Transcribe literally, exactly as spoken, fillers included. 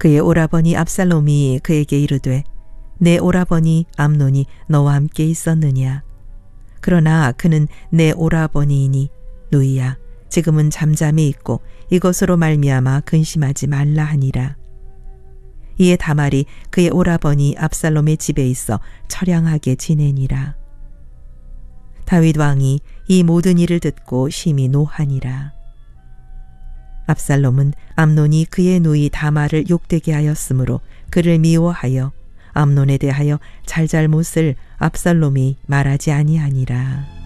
그의 오라버니 압살롬이 그에게 이르되 내 오라버니 암논이 너와 함께 있었느냐? 그러나 그는 내 오라버니이니 누이야 지금은 잠잠히 있고 이것으로 말미암아 근심하지 말라 하니라. 이에 다말이 그의 오라버니 압살롬의 집에 있어 처량하게 지내니라. 다윗 왕이 이 모든 일을 듣고 심히 노하니라. 압살롬은 암논이 그의 누이 다말을 욕되게 하였으므로 그를 미워하여 암논에 대하여 잘잘못을 압살롬이 말하지 아니하니라.